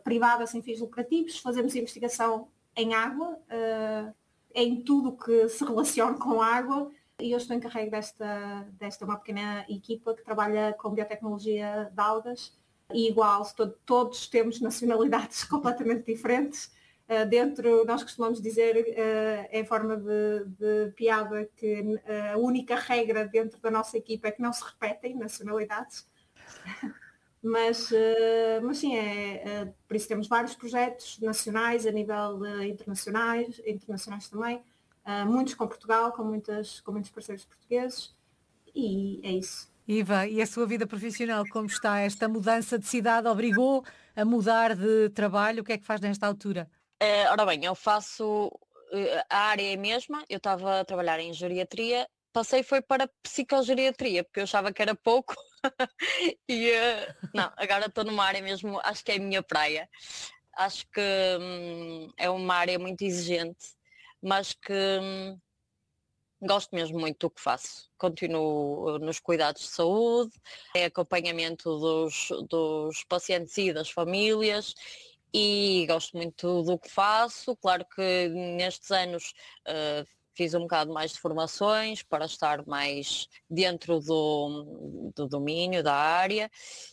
privada sem fins lucrativos, fazemos investigação em água, em tudo que se relaciona com água, e eu estou encarregue desta uma pequena equipa que trabalha com biotecnologia de algas, e igual, todos temos nacionalidades completamente diferentes. Nós costumamos dizer, em forma de piada, que a única regra dentro da nossa equipa é que não se repetem nacionalidades. Mas sim, por isso temos vários projetos nacionais, a nível internacionais também, muitos com Portugal, com muitos parceiros portugueses, e é isso. Iva, e a sua vida profissional, como está? Esta mudança de cidade obrigou a mudar de trabalho? O que é que faz nesta altura? Ora bem, eu faço, a área é a mesma, eu estava a trabalhar em geriatria, foi para psicogeriatria, porque eu achava que era pouco, e não, agora estou numa área mesmo, acho que é a minha praia. Acho que é uma área muito exigente, mas que gosto mesmo muito do que faço. Continuo nos cuidados de saúde, acompanhamento dos pacientes e das famílias, e gosto muito do que faço. Claro que nestes anos fiz um bocado mais de formações para estar mais dentro do domínio, da área,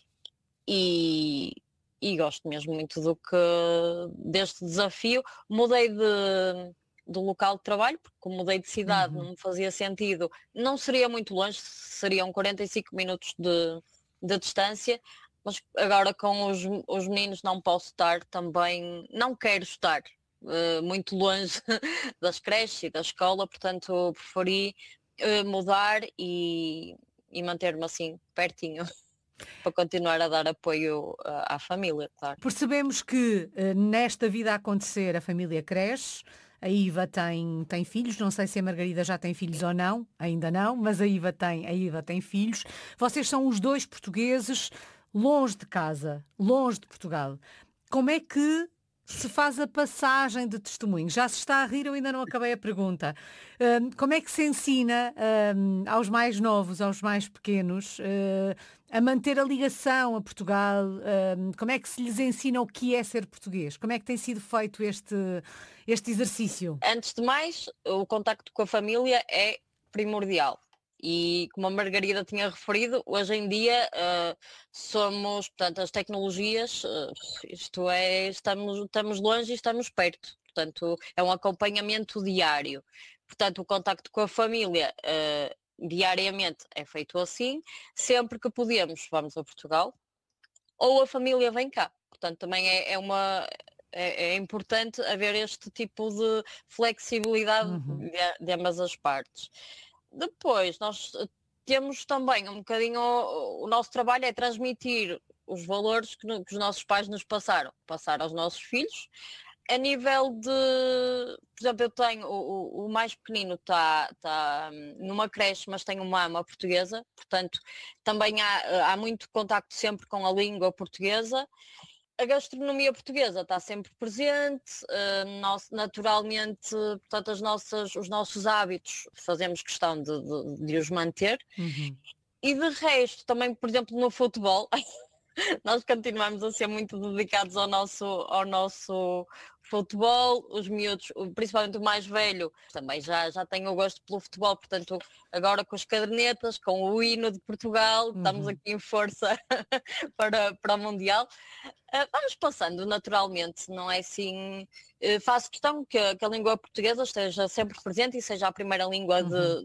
e gosto mesmo muito deste desafio. Mudei do local de trabalho, porque como mudei de cidade, não me fazia sentido, não seria muito longe, seriam 45 minutos de distância, mas agora com os meninos não posso estar também, não quero estar muito longe das creches e da escola, portanto preferi mudar e manter-me assim pertinho para continuar a dar apoio à família, claro. Percebemos que nesta vida a acontecer a família cresce. A Iva tem filhos, não sei se a Margarida já tem filhos ou não, ainda não, mas a Iva tem filhos. Vocês são os dois portugueses, longe de casa, longe de Portugal. Como é que se faz a passagem de testemunho? Já se está a rir, eu ainda não acabei a pergunta. Como é que se ensina aos mais novos, aos mais pequenos, a manter a ligação a Portugal? Como é que se lhes ensina o que é ser português? Como é que tem sido feito este exercício? Antes de mais, o contacto com a família é primordial. E como a Margarida tinha referido, hoje em dia portanto, as tecnologias, estamos longe e estamos perto. Portanto, é um acompanhamento diário. Portanto, o contacto com a família diariamente é feito assim. Sempre que podemos, vamos a Portugal, ou a família vem cá. Portanto, também é importante haver este tipo de flexibilidade de ambas as partes. Depois, nós temos também um bocadinho, o nosso trabalho é transmitir os valores que os nossos pais nos passar aos nossos filhos. A nível de, por exemplo, eu tenho, o mais pequenino está numa creche, mas tem uma ama portuguesa, portanto, também há muito contacto sempre com a língua portuguesa. A gastronomia portuguesa está sempre presente, naturalmente, portanto, os nossos hábitos fazemos questão de os manter. E de resto, também, por exemplo, no futebol, nós continuamos a ser muito dedicados ao nosso futebol. Os miúdos, principalmente o mais velho, também já tem o gosto pelo futebol, portanto, agora com as cadernetas, com o hino de Portugal, estamos aqui em força para o Mundial. Vamos passando naturalmente, não é assim. Faço questão que a língua portuguesa esteja sempre presente e seja a primeira língua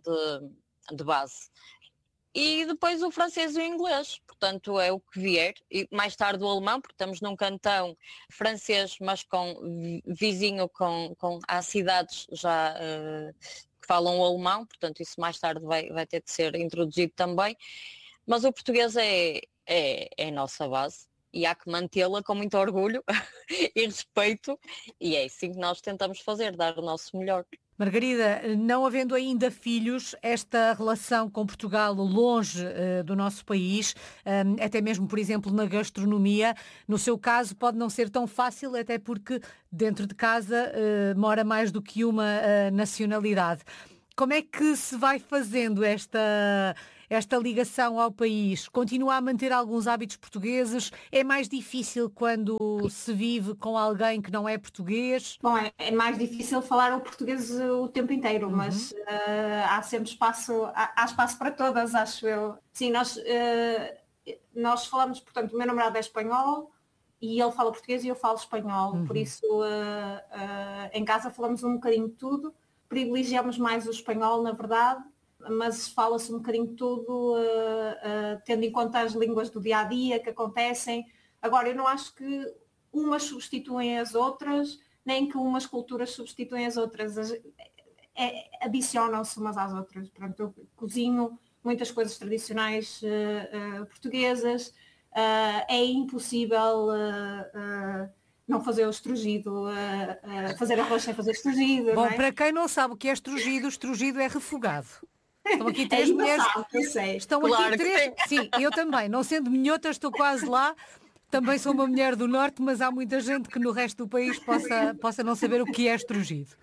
de base. E depois o francês e o inglês, portanto é o que vier, e mais tarde o alemão, porque estamos num cantão francês, mas vizinho há cidades já que falam o alemão, portanto isso mais tarde vai ter que ser introduzido também, mas o português é a nossa base e há que mantê-la com muito orgulho e respeito, e é assim que nós tentamos fazer, dar o nosso melhor. Margarida, não havendo ainda filhos, esta relação com Portugal longe do nosso país, até mesmo, por exemplo, na gastronomia, no seu caso pode não ser tão fácil, até porque dentro de casa mora mais do que uma nacionalidade. Como é que se vai fazendo esta esta ligação ao país? Continua a manter alguns hábitos portugueses? É mais difícil quando se vive com alguém que não é português? Bom, é mais difícil falar o português o tempo inteiro, mas há sempre espaço, há espaço para todas, acho eu. Sim, nós falamos, portanto, o meu namorado é espanhol e ele fala português e eu falo espanhol, por isso em casa falamos um bocadinho de tudo, privilegiamos mais o espanhol, na verdade, mas fala-se um bocadinho de tudo, tendo em conta as línguas do dia-a-dia que acontecem. Agora, eu não acho que umas substituem as outras, nem que umas culturas substituem as outras. Adicionam-se umas às outras. Portanto, eu cozinho muitas coisas tradicionais portuguesas. É impossível não fazer o estrugido, fazer arroz sem fazer estrugido. Bom, não é? para quem não sabe o que é estrugido é refogado. Estão aqui três É mulheres. engraçado, eu sei. Estão Claro aqui que três. Sim, eu também. Não sendo minhota, estou quase lá. Também sou uma mulher do Norte, mas há muita gente que no resto do país possa não saber o que é estrugido.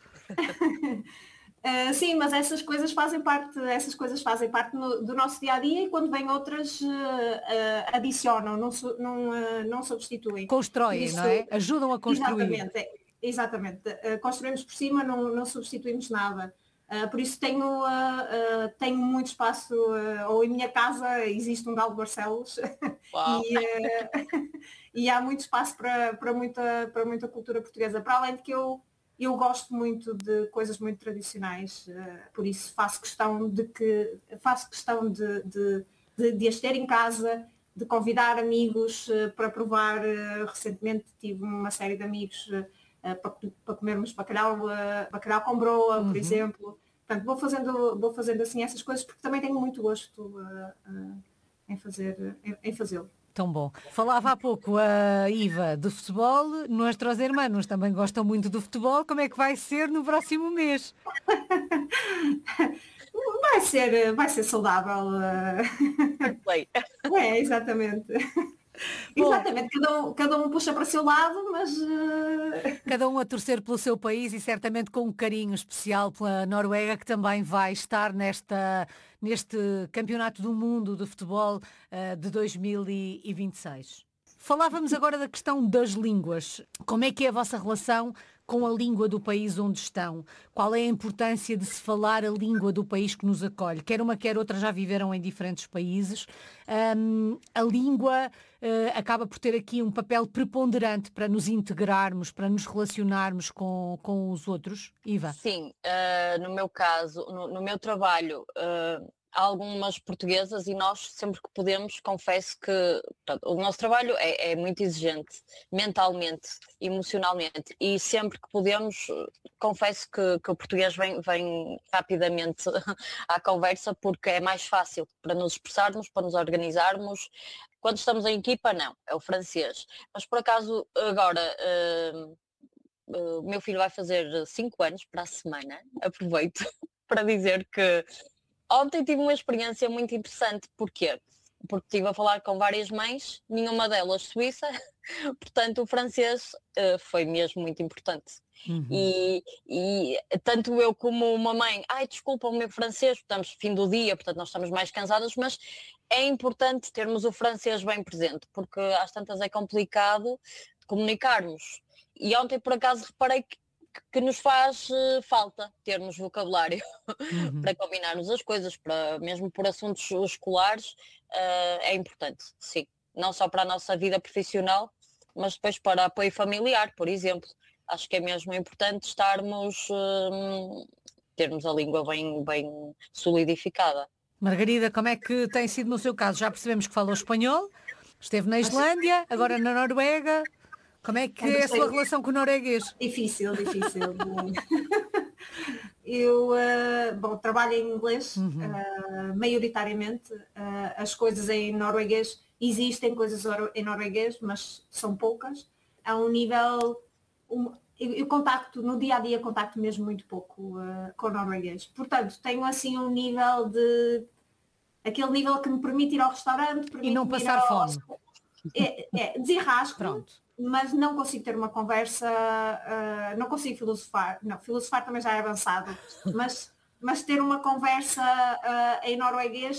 Sim, mas essas coisas fazem parte do nosso dia a dia e quando vêm outras adicionam, não substituem. Constroem, Isso, não é? Ajudam a construir. Exatamente. Construímos por cima, não substituímos nada. Por isso tenho muito espaço, ou em minha casa existe um Galo de Barcelos e há muito espaço para muita cultura portuguesa, para além de que eu gosto muito de coisas muito tradicionais, por isso faço questão de as ter em casa, de convidar amigos para provar. Recentemente tive uma série de amigos para comermos bacalhau com broa, por exemplo. Portanto, vou fazendo assim essas coisas porque também tenho muito gosto em fazê-lo. Tão bom. Falava há pouco a Iva de futebol, nossos irmãos também gostam muito do futebol. Como é que vai ser no próximo mês? Vai ser saudável. Exatamente. Bom, Exatamente, cada um puxa para o seu lado, mas... Cada um a torcer pelo seu país e certamente com um carinho especial pela Noruega, que também vai estar neste Campeonato do Mundo de Futebol de 2026. Falávamos agora da questão das línguas. Como é que é a vossa relação com a língua do país onde estão? Qual é a importância de se falar a língua do país que nos acolhe? Quer uma, quer outra já viveram em diferentes países. A língua acaba por ter aqui um papel preponderante para nos integrarmos, para nos relacionarmos com os outros. Iva? Sim, no meu caso, no meu trabalho, há algumas portuguesas e nós, sempre que podemos, confesso que portanto, o nosso trabalho é muito exigente, mentalmente, emocionalmente, e sempre que podemos, confesso que o português vem rapidamente à conversa porque é mais fácil para nos expressarmos, para nos organizarmos. Quando estamos em equipa, não, é o francês. Mas por acaso, agora... o meu filho vai fazer 5 anos para a semana, aproveito para dizer que ontem tive uma experiência muito interessante. Porquê? Porque estive a falar com várias mães, nenhuma delas suíça, portanto o francês foi mesmo muito importante. E tanto eu como uma mãe, desculpa o meu francês, estamos fim do dia, portanto nós estamos mais cansadas, mas é importante termos o francês bem presente, porque às tantas é complicado comunicarmos. E ontem por acaso reparei que nos faz falta termos vocabulário para combinarmos as coisas, mesmo por assuntos escolares, é importante, sim. Não só para a nossa vida profissional, mas depois para apoio familiar, por exemplo. Acho que é mesmo importante termos a língua bem solidificada. Margarida, como é que tem sido no seu caso? Já percebemos que falou espanhol, esteve na Islândia, agora na Noruega. Como é que é a sua relação com o norueguês? Difícil. Eu trabalho em inglês, maioritariamente. As coisas em norueguês, existem coisas em norueguês, mas são poucas. A um nível... Eu contacto, no dia a dia contacto mesmo muito pouco com o norueguês. Portanto, tenho assim um nível aquele nível que me permite ir ao restaurante, e não passar fome. Desenrasco. Pronto. Mas não consigo ter uma conversa, não consigo filosofar. Não, filosofar também já é avançado, mas ter uma conversa em norueguês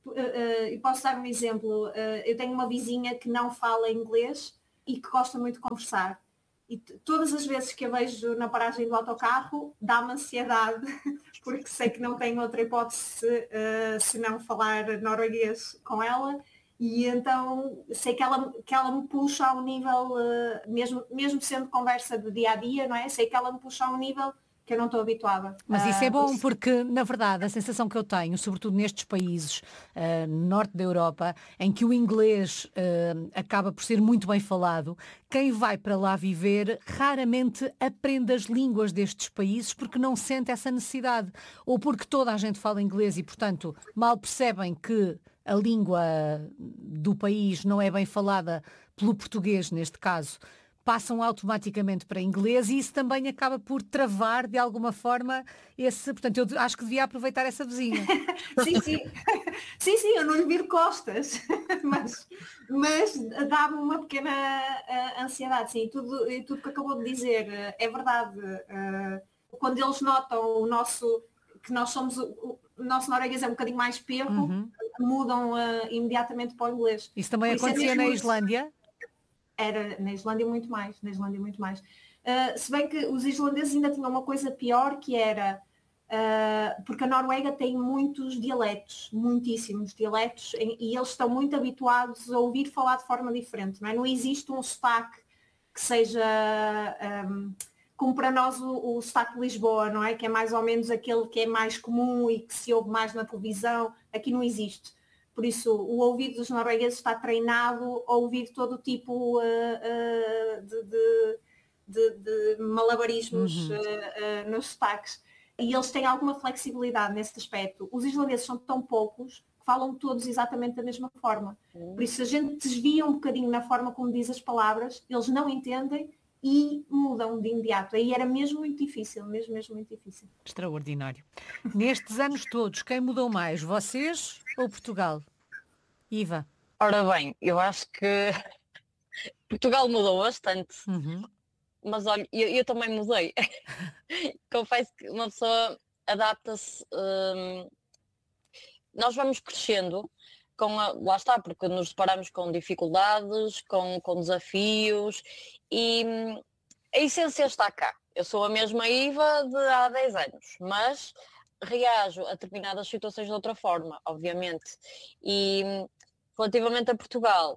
E posso dar um exemplo. Eu tenho uma vizinha que não fala inglês e que gosta muito de conversar. E todas as vezes que a vejo na paragem do autocarro, dá-me ansiedade, porque sei que não tenho outra hipótese se não falar norueguês com ela. E então sei que ela me puxa a um nível, mesmo sendo conversa de dia a dia, não é? Sei que ela me puxa a um nível que eu não estou habituada. Mas isso é bom porque, na verdade, a sensação que eu tenho, sobretudo nestes países no norte da Europa, em que o inglês acaba por ser muito bem falado, quem vai para lá viver raramente aprende as línguas destes países porque não sente essa necessidade. Ou porque toda a gente fala inglês e, portanto, mal percebem que a língua do país não é bem falada pelo português, neste caso, passam automaticamente para inglês e isso também acaba por travar de alguma forma esse... Portanto, eu acho que devia aproveitar essa vizinha. Sim, eu não lhe viro costas, mas dá-me uma pequena ansiedade, sim, tudo que acabou de dizer é verdade. Quando eles notam que nós somos, o nosso norueguês é um bocadinho mais perro, mudam imediatamente para o inglês. Isso também acontecia na Islândia? Era na Islândia muito mais. Se bem que os islandeses ainda tinham uma coisa pior, que era, porque a Noruega tem muitos dialetos, muitíssimos dialetos, e eles estão muito habituados a ouvir falar de forma diferente, não é? Não existe um sotaque que seja, como para nós o sotaque de Lisboa, não é? Que é mais ou menos aquele que é mais comum e que se ouve mais na televisão. Aqui não existe. Por isso, o ouvido dos noruegueses está treinado a ouvir todo o tipo de malabarismos nos sotaques. E eles têm alguma flexibilidade nesse aspecto. Os islandeses são tão poucos que falam todos exatamente da mesma forma. Por isso, se a gente desvia um bocadinho na forma como diz as palavras, eles não entendem e mudam de imediato. Aí era mesmo muito difícil, mesmo muito difícil. Extraordinário. Nestes anos todos, quem mudou mais, vocês ou Portugal? Iva? Ora bem, eu acho que Portugal mudou bastante, mas olha, eu também mudei. Confesso que uma pessoa adapta-se, nós vamos crescendo lá está, porque nos deparamos com dificuldades, com desafios e a essência está cá. Eu sou a mesma Iva de há 10 anos, mas reajo a determinadas situações de outra forma, obviamente. E relativamente a Portugal,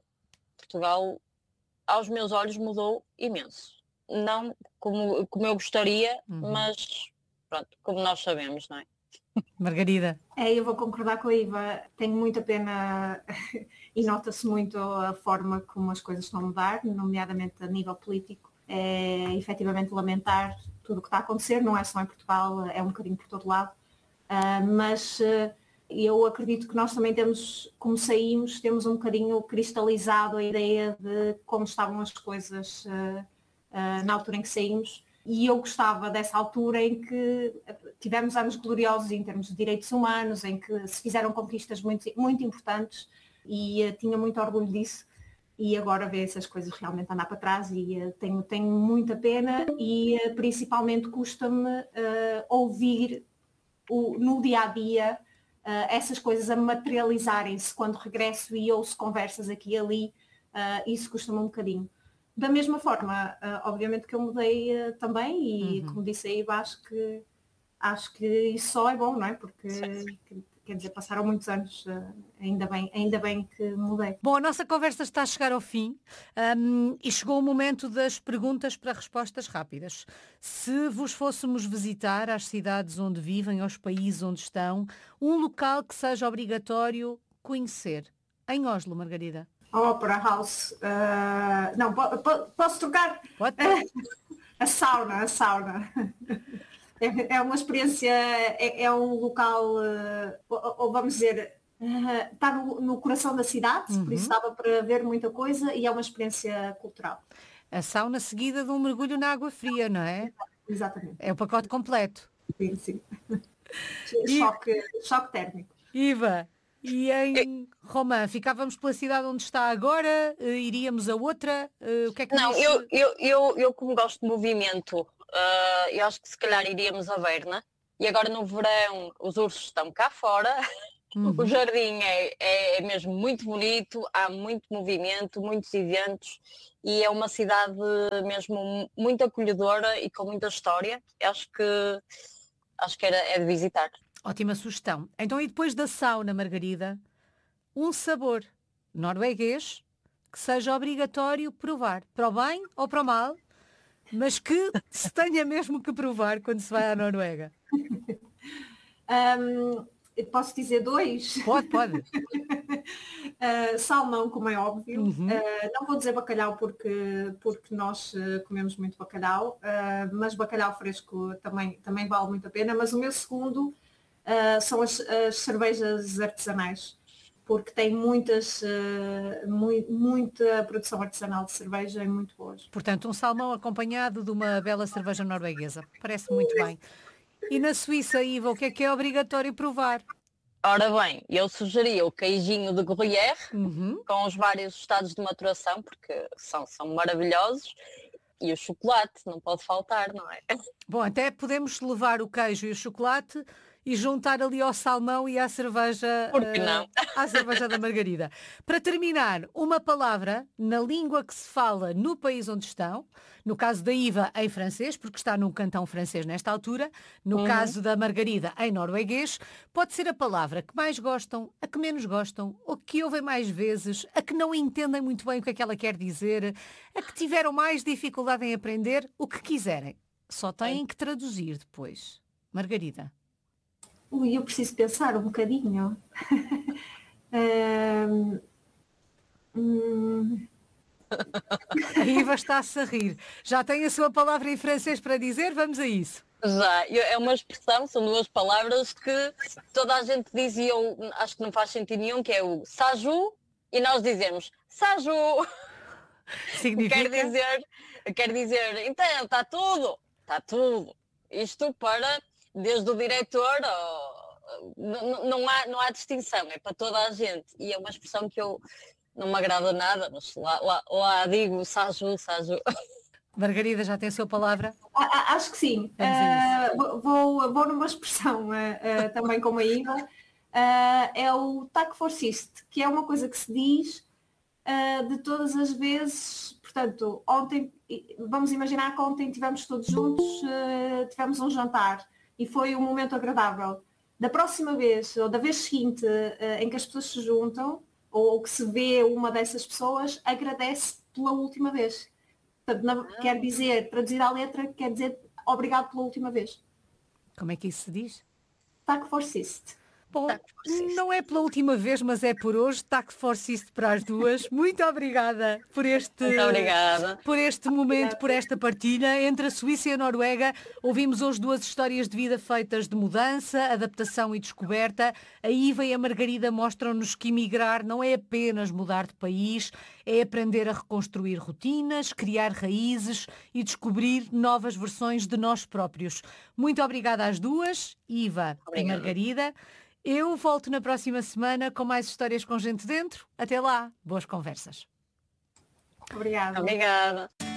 aos meus olhos mudou imenso. Não como eu gostaria, mas pronto, como nós sabemos, não é? Margarida? Eu vou concordar com a Iva. Tenho muita pena e nota-se muito a forma como as coisas estão a mudar, nomeadamente a nível político. É efetivamente lamentar tudo o que está a acontecer, não é só em Portugal, é um bocadinho por todo lado. Mas eu acredito que nós também temos, como saímos, temos um bocadinho cristalizado a ideia de como estavam as coisas na altura em que saímos. E eu gostava dessa altura em que tivemos anos gloriosos em termos de direitos humanos, em que se fizeram conquistas muito, muito importantes e tinha muito orgulho disso. E agora ver essas coisas realmente andar para trás e tenho muita pena e principalmente custa-me ouvir no dia-a-dia essas coisas a materializarem-se quando regresso e ouço conversas aqui e ali. Isso custa-me um bocadinho. Da mesma forma, obviamente que eu mudei também e como disse aí, acho que isso só é bom, não é? Porque quer dizer, passaram muitos anos, ainda bem que mudei. Bom, a nossa conversa está a chegar ao fim e chegou o momento das perguntas para respostas rápidas. Se vos fôssemos visitar às cidades onde vivem, aos países onde estão, um local que seja obrigatório conhecer. Em Oslo, Margarida? Opera House. Não, posso trocar? Pode. A sauna. É uma experiência, é um local, ou vamos dizer, está no coração da cidade, por isso estava para ver muita coisa e é uma experiência cultural. A sauna seguida de um mergulho na água fria, não é? Exatamente. É o pacote completo. Sim. Choque térmico. Iva, e em Romã, ficávamos pela cidade onde está agora? Iríamos a outra? O que é que não, diz? eu como gosto de movimento, eu acho que se calhar iríamos a Berna. E agora no verão os ursos estão cá fora. O jardim é mesmo muito bonito, há muito movimento, muitos eventos e é uma cidade mesmo muito acolhedora e com muita história. Acho que é de visitar. Ótima sugestão. Então, e depois da sauna, Margarida, um sabor norueguês que seja obrigatório provar, para o bem ou para o mal, mas que se tenha mesmo que provar quando se vai à Noruega. Posso dizer 2? Pode. Salmão, como é óbvio. Não vou dizer bacalhau porque nós comemos muito bacalhau, mas bacalhau fresco também vale muito a pena. Mas o meu segundo são as cervejas artesanais, porque tem muita produção artesanal de cerveja e muito boas. Portanto, um salmão acompanhado de uma bela cerveja norueguesa. Parece muito bem. E na Suíça, Iva, o que é obrigatório provar? Ora bem, eu sugeria o queijinho de Gruyère, com os vários estados de maturação, porque são maravilhosos, e o chocolate, não pode faltar, não é? Bom, até podemos levar o queijo e o chocolate e juntar ali ao salmão e à cerveja, Por que não? à cerveja da Margarida. Para terminar, uma palavra na língua que se fala no país onde estão, no caso da Iva em francês, porque está num cantão francês nesta altura, no caso da Margarida em norueguês, pode ser a palavra que mais gostam, a que menos gostam, ou que ouvem mais vezes, a que não entendem muito bem o que é que ela quer dizer, a que tiveram mais dificuldade em aprender, o que quiserem. Só têm que traduzir depois. Margarida. Eu preciso pensar um bocadinho. A Iva está-se a rir. Já tem a sua palavra em francês para dizer? Vamos a isso. Já, é uma expressão, são 2 palavras que toda a gente diz e eu acho que não faz sentido nenhum, que é o saju e nós dizemos saju. Significa? Quer dizer, então, está tudo. Isto para, desde o diretor, não há distinção, é para toda a gente. E é uma expressão que eu não me agrada nada, mas lá digo saju. Margarida, já tem a sua palavra? Acho que sim. Vou numa expressão também como a Iva. É o tac forsist, que é uma coisa que se diz de todas as vezes. Portanto, ontem, vamos imaginar que ontem estivemos todos juntos, tivemos um jantar e foi um momento agradável. Da próxima vez, ou da vez seguinte em que as pessoas se juntam, ou que se vê uma dessas pessoas, agradece pela última vez. Portanto, quer dizer, traduzir à letra, quer dizer obrigado pela última vez. Como é que isso se diz? Tac forsist. Bom, não é pela última vez, mas é por hoje. Tac forsist para as duas. Muito obrigada por este momento, por esta partilha entre a Suíça e a Noruega. Ouvimos hoje 2 histórias de vida feitas de mudança, adaptação e descoberta. A Iva e a Margarida mostram-nos que emigrar não é apenas mudar de país, é aprender a reconstruir rotinas, criar raízes e descobrir novas versões de nós próprios. Muito obrigada às duas, Iva e Margarida. Eu volto na próxima semana com mais histórias com gente dentro. Até lá, boas conversas. Obrigada. Obrigada.